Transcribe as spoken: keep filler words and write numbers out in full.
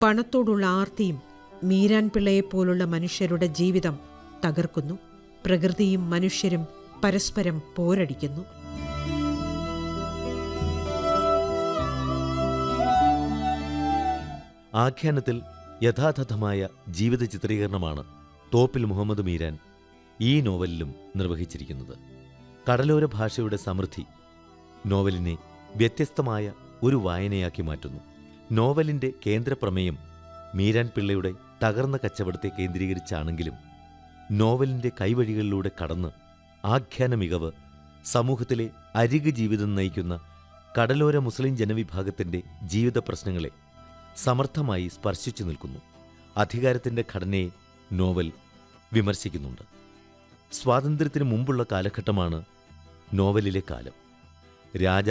പണത്തോടുള്ള ആർത്തിയും മീരാൻ പിള്ളയെപ്പോലുള്ള മനുഷ്യരുടെ ജീവിതം തകർക്കുന്നു. പ്രകൃതിയും മനുഷ്യരും പരസ്പരം പോരടിക്കുന്നു. ആഖ്യാനത്തിൽ യഥാതഥമായ ജീവിത ചിത്രീകരണമാണ് തോപ്പിൽ മുഹമ്മദ് മീരാൻ ഈ നോവലിലും നിർവഹിച്ചിരിക്കുന്നത്. കടലോര ഭാഷയുടെ സമൃദ്ധി നോവലിനെ വ്യത്യസ്തമായ ഒരു വായനയാക്കി മാറ്റുന്നു. നോവലിന്റെ കേന്ദ്രപ്രമേയം മീരാൻ പിള്ളയുടെ തകർന്ന കച്ചവടത്തെ കേന്ദ്രീകരിച്ചാണെങ്കിലും നോവലിന്റെ കൈവഴികളിലൂടെ കടന്ന് ആഖ്യാന മികവ് സമൂഹത്തിലെ അരിക് ജീവിതം നയിക്കുന്ന കടലോര മുസ്ലിം ജനവിഭാഗത്തിന്റെ ജീവിത പ്രശ്നങ്ങളെ സമർത്ഥമായി സ്പർശിച്ചു നിൽക്കുന്നു. അധികാരത്തിന്റെ ഘടനയെ നോവൽ വിമർശിക്കുന്നുണ്ട്. സ്വാതന്ത്ര്യത്തിനു മുമ്പുള്ള കാലഘട്ടമാണ് നോവലിലെ കാലം. രാജ